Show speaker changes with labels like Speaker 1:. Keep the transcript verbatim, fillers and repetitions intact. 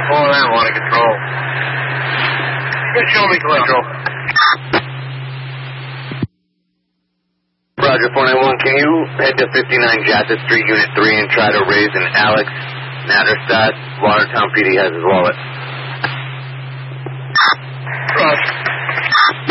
Speaker 1: four nine, water control. Good, show me control.
Speaker 2: Roger, four nine one, can you head to fifty-nine Jasset Street, Unit three, and try to raise an Alex Natterstadt? Watertown P D has his wallet.
Speaker 1: Roger.